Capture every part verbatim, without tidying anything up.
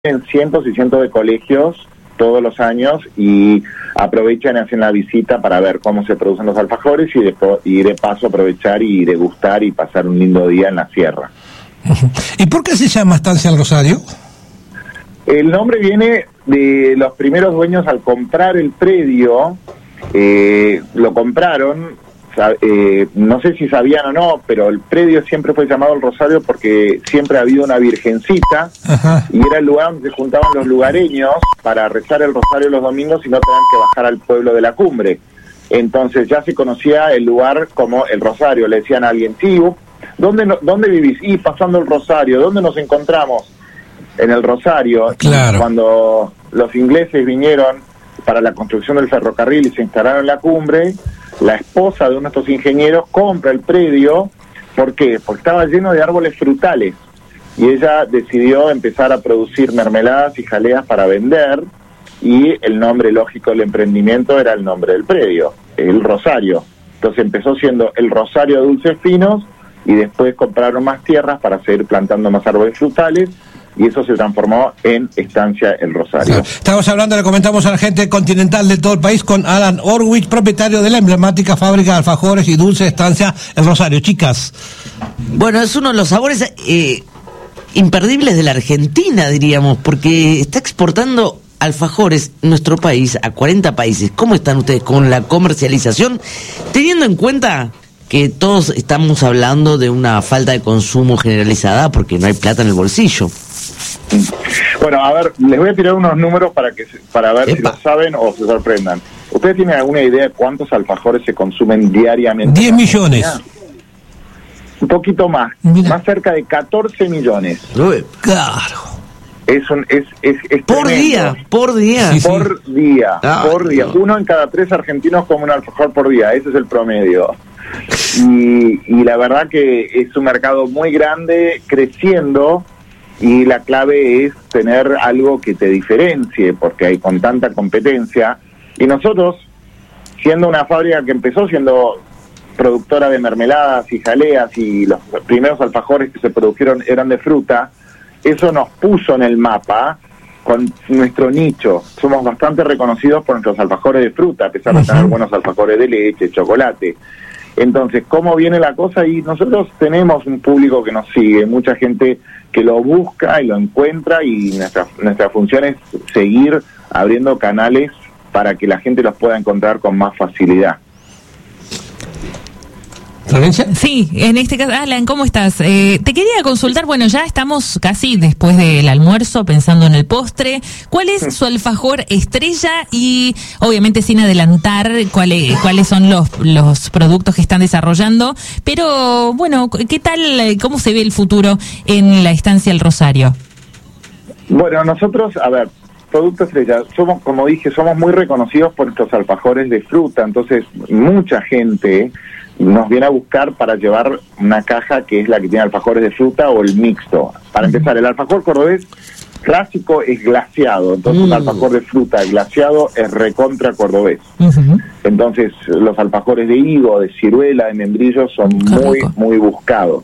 en cientos y cientos de colegios todos los años y aprovechan y hacen la visita para ver cómo se producen los alfajores y de, y de paso aprovechar y degustar y pasar un lindo día en la sierra. ¿Y por qué se llama Estancia El Rosario? El nombre viene de los primeros dueños al comprar el predio, eh, lo compraron, eh, no sé si sabían o no, pero el predio siempre fue llamado El Rosario porque siempre ha habido una virgencita. Ajá. Y era el lugar donde se juntaban los lugareños para rezar el rosario los domingos y no tener que bajar al pueblo de la cumbre. Entonces ya se conocía el lugar como El Rosario. Le decían a alguien, tío, ¿dónde, no, ¿dónde vivís? Y pasando el Rosario. ¿Dónde nos encontramos? En el Rosario. Claro. Cuando los ingleses vinieron para la construcción del ferrocarril y se instalaron en la cumbre, la esposa de uno de estos ingenieros compra el predio. ¿Por qué? Porque estaba lleno de árboles frutales y ella decidió empezar a producir mermeladas y jaleas para vender, y el nombre lógico del emprendimiento era el nombre del predio, El Rosario. Entonces empezó siendo El Rosario de Dulces Finos y después compraron más tierras para seguir plantando más árboles frutales, y eso se transformó en Estancia El Rosario. Estamos hablando, le comentamos a la gente continental de todo el país con Alan Orwich, propietario de la emblemática fábrica de alfajores y dulces Estancia El Rosario. Chicas. Bueno, es uno de los sabores eh, imperdibles de la Argentina, diríamos, porque está exportando alfajores nuestro país a cuarenta países. ¿Cómo están ustedes con la comercialización? Teniendo en cuenta que todos estamos hablando de una falta de consumo generalizada porque no hay plata en el bolsillo. Bueno, a ver, les voy a tirar unos números para que para ver Epa. si lo saben o se sorprendan. ¿Ustedes tienen alguna idea de cuántos alfajores se consumen diariamente? diez millones. Un poquito más, Mira. más cerca de catorce millones. Claro. Es un es es, es por día, por día. Sí, por sí. día, ah, por día. No. Uno en cada tres argentinos come un alfajor por día, ese es el promedio. Y, y la verdad que es un mercado muy grande, creciendo, y la clave es tener algo que te diferencie, porque hay con tanta competencia. Y nosotros, siendo una fábrica que empezó siendo productora de mermeladas y jaleas, y los primeros alfajores que se produjeron eran de fruta, eso nos puso en el mapa con nuestro nicho. Somos bastante reconocidos por nuestros alfajores de fruta, a pesar de tener buenos alfajores de leche, chocolate. Entonces, ¿cómo viene la cosa? Y nosotros tenemos un público que nos sigue, mucha gente que lo busca y lo encuentra, y nuestra, nuestra función es seguir abriendo canales para que la gente los pueda encontrar con más facilidad. Sí, en este caso, Alan, ¿cómo estás? Eh, te quería consultar, bueno, ya estamos casi después del almuerzo, pensando en el postre. ¿Cuál es su alfajor estrella? Y obviamente sin adelantar cuáles cuáles son los, los productos que están desarrollando. Pero bueno, ¿qué tal, cómo se ve el futuro en la Estancia El Rosario? Bueno, nosotros, a ver, producto estrella, somos, como dije, somos muy reconocidos por nuestros alfajores de fruta. Entonces, mucha gente nos viene a buscar para llevar una caja que es la que tiene alfajores de fruta o el mixto. Para uh-huh. empezar, el alfajor cordobés clásico es glaseado, entonces uh-huh. un alfajor de fruta glaseado es recontra cordobés. Uh-huh. Entonces los alfajores de higo, de ciruela, de membrillo son Qué muy, rico. muy buscados.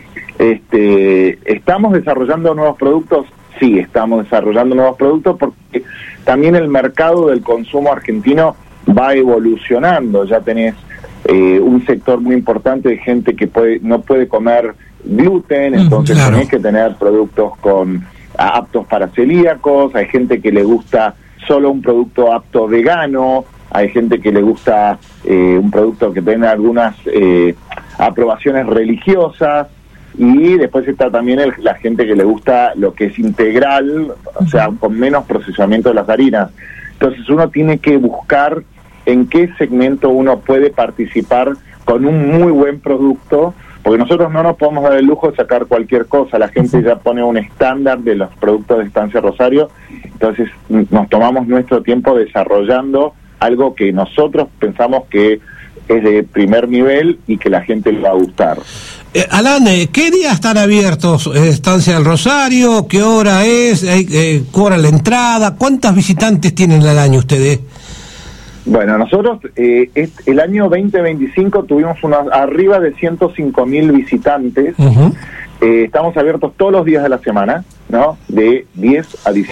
Este, ¿Estamos desarrollando nuevos productos? Sí, estamos desarrollando nuevos productos porque también el mercado del consumo argentino va evolucionando. Ya tenés Eh, un sector muy importante de gente que puede no puede comer gluten, entonces claro. tenés que tener productos con aptos para celíacos. Hay gente que le gusta solo un producto apto vegano, hay gente que le gusta eh, un producto que tenga algunas eh, aprobaciones religiosas, y después está también el, la gente que le gusta lo que es integral, o sea, con menos procesamiento de las harinas. Entonces uno tiene que buscar en qué segmento uno puede participar con un muy buen producto, porque nosotros no nos podemos dar el lujo de sacar cualquier cosa. La gente ya pone un estándar de los productos de Estancia Rosario, entonces nos tomamos nuestro tiempo desarrollando algo que nosotros pensamos que es de primer nivel y que la gente le va a gustar. Eh, Alan, ¿qué días están abiertos eh, Estancia del Rosario? ¿Qué hora es? Eh, ¿Cobra la entrada? ¿Cuántas visitantes tienen al año ustedes? Bueno, nosotros eh, este, el año veinte veinticinco tuvimos unos arriba de ciento cinco mil visitantes. Uh-huh. Eh, estamos abiertos todos los días de la semana, ¿no? De diez a dieciocho